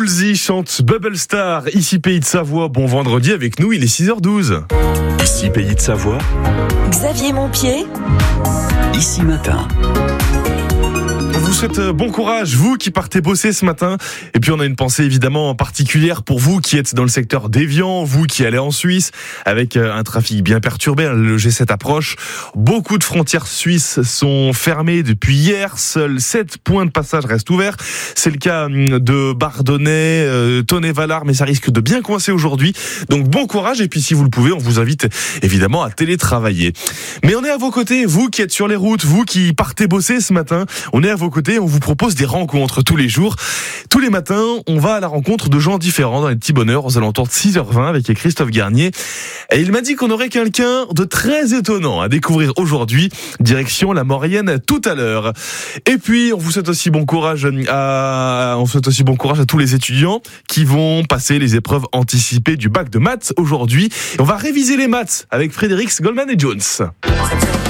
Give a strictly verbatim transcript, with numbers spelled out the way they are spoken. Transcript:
Woolsey chante Bubble Star, ici Pays de Savoie. Bon vendredi avec nous, il est six heures douze. Ici Pays de Savoie. Xavier Montpied. Ici Matin. On vous souhaite bon courage, vous qui partez bosser ce matin. Et puis on a une pensée évidemment particulière pour vous qui êtes dans le secteur d'Évian, vous qui allez en Suisse, avec un trafic bien perturbé, le G sept approche. Beaucoup de frontières suisses sont fermées depuis hier, seuls sept points de passage restent ouverts. C'est le cas de Bardonnay, euh, Tonnet-Valar, mais ça risque de bien coincer aujourd'hui. Donc bon courage, et puis si vous le pouvez, on vous invite évidemment à télétravailler. Mais on est à vos côtés, vous qui êtes sur les routes, vous qui partez bosser ce matin, on est à vos côtés, on vous propose des rencontres tous les jours. Tous les matins, on va à la rencontre de gens différents dans les petits bonheurs aux alentours de six heures vingt avec Christophe Garnier. Et il m'a dit qu'on aurait quelqu'un de très étonnant à découvrir aujourd'hui. Direction la Maurienne tout à l'heure. Et puis, on vous souhaite aussi bon courage à, on souhaite aussi bon courage à tous les étudiants qui vont passer les épreuves anticipées du bac de maths aujourd'hui. Et on va réviser les maths avec Frédéric Goldman et Jones.